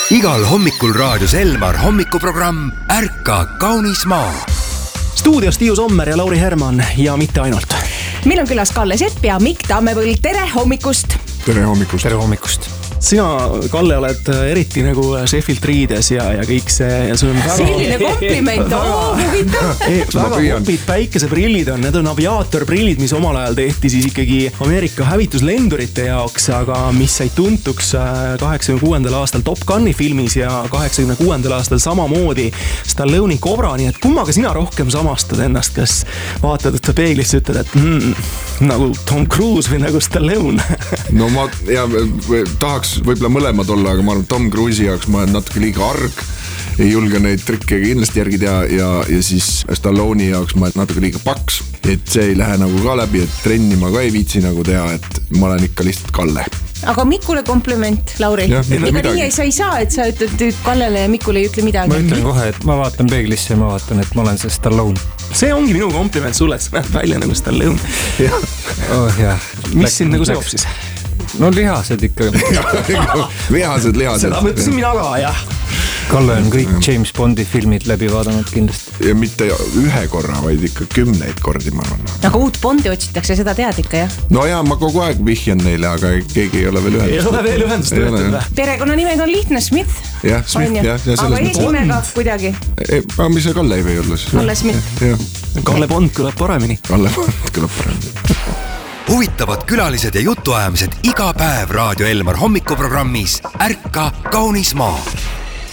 Igal hommikul raadios Elmar hommikuprogramm Ärka kaunis maa. Stuudios Tiiu Sommer ja Lauri Herman ja mitte ainult. Meil on külas Kalle Sepp ja Mikk Tammepõld. Tere hommikust! Tere hommikust! Tere hommikust! Sina, Kalle, oled eriti nagu Sheffield riides ja kõik see ja sul on väga... Selline kompliment, huvitav! Väga hopid päikeseprillid on, need on aviaatorprillid, mis omal ajal tehti siis ikkagi Ameerika hävituslendurite jaoks, aga mis sai tuntuks 86. aastal Top Guni filmis ja 86. aastal samamoodi Stallone'i Cobra, nii et kummaga sina rohkem samastad ennast, kas vaatad, et sa peeglisse ütled, et nagu Tom Cruise või nagu Stallone? No ma tahaks võib-olla mõlemad olla, aga ma arvan, Tom Cruise'i jaoks ma olen natuke liiga arg. Ei julge neid trikke kindlasti järgi teha ja siis Stallone'i jaoks ma olen natuke liiga paks. Et see ei lähe nagu ka läbi, et trenni ma ka ei viitsi nagu teha, et ma olen ikka lihtsalt Kalle. Aga Mikule kompliment, Lauri. Ega nii sa ei saa, et sa ütled Kallele ja Mikule ei ütle midagi. Ma ütlen kohe, et ma vaatan peeglisse ja ma vaatan, et ma olen see Stallone. See ongi minu kompliment sulle, et sa näed välja nagu Stallone. Mis sind nagu seob siis? No lihased ikka. Lihased. Seda mõtlesin mina ka, jah. Kalle on kõik James Bondi filmid läbi vaadanud kindlasti. Ja mitte ühe korra, vaid ikka 10 kordi, ma arvan. Aga uut Bondi otsitakse, seda tead ikka, jah? No ja, ma kogu aeg vihjan neile, aga keegi ei ole veel ühendust. Ei ole veel ühendust töötud. Perekonna nimed on lihtne, Smith. Jah, Smith, jah. Aga eesnimega kuidagi. Aga mis see Kalle ei või olla siis? Kalle Smith. Kalle Bond kõlab paremini. Huvitavad külalised ja jutuajamised iga päev Raadio Elmar hommikuprogrammis Ärka kaunis maa.